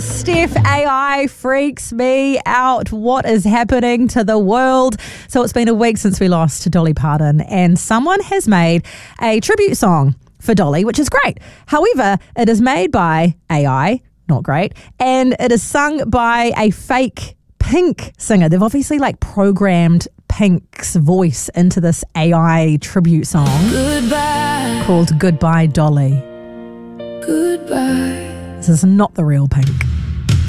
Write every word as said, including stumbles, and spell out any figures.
Steph, A I freaks me out. What is happening to the world? So it's been a week since we lost Dolly Parton, and someone has made a tribute song for Dolly, which is great. However, it is made by A I, not great, and it is sung by a fake Pink singer. They've obviously like programmed Pink's voice into this A I tribute song Goodbye. called Goodbye Dolly. Goodbye. This is not the real Pink.